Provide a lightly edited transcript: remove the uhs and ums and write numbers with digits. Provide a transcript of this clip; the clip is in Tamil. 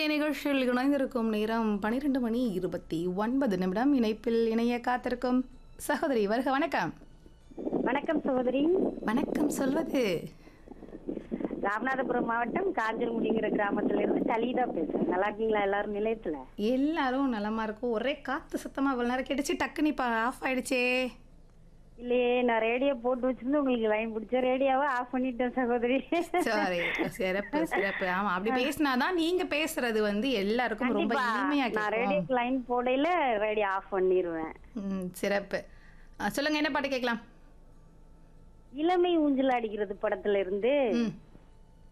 நேயர்களே நிகழ்ச்சியில் இணைந்திருக்கும் நேரம் 12 மணி 29 நிமிடம். இணைப்பில் இணைய காத்திருக்கும் சகோதரி வருக. வணக்கம். வணக்கம் சகோதரி. வணக்கம் சொல்வது ராமநாதபுரம் மாவட்டம் காஞ்சல்குடிங்கிற கிராமத்துல இருந்து கலிதா பேசுறேன். நல்லா இருக்கீங்களா எல்லாரும் நிலையத்துல? எல்லாரும் நலமா இருக்கும். ஒரே காத்து சத்தமா இவ்வளவு நேரம் கேட்டுச்சு, டக்குன்னு இப்ப ஆஃப் ஆயிடுச்சே. இல்லையே, நான் ரேடியோ போட்டு வச்சிருந்து உங்களுக்கு லைன் பிடிச்ச ரேடியோவை ஆஃப் பண்ணிட்டேன் சகோதரி. சாரி, சிறப்பு சிறப்பு. ஆமா, அப்படி பேசினாதான் நீங்க பேசுறது எல்லாருக்கும் ரொம்ப இனிமையா நான் கேட்கும். ரேடியோக்கு லைன் போடையில ரேடியோ ஆஃப் பண்ணிடுவேன். சிறப்பு. சொல்லுங்க, என்ன பாட்டு கேட்கலாம்? இளமை ஊஞ்சல் அடிக்கிறது படத்துல இருந்து